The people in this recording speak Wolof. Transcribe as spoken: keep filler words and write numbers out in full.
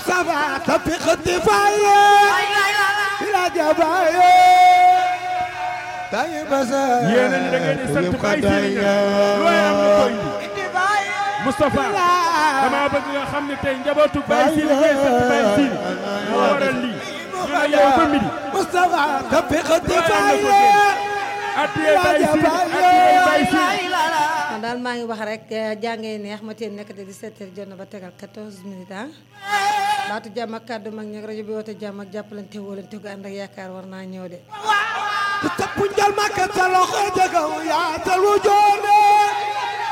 مصطفى تطبيق الدفاعية إلى جباية طيب بزايا yéen a ngi da ngeen di sant Baye Sidi looy am na koy Moustapha dama bëgg nga xam ne tey njabootu Baye Sidi ngay sant Baye Sidi moo waral lii ñu ne yow ba midi مصطفى تطبيق الدفاعية addiye Baye Sidi addiye Baye Sidi kon daal maa ngi wax rek jàngee neex ma teen nekk de dix-sept heures jot na ba tegal quatorze minutes ah baatu jàmm ak kàddu mag ñi rajo bi woote jàmm ak jàppalante wóolante gu ànd ak yaakaar war naa ñëw de تطبق الجل ما كنت لو خدك ويا تلوجوني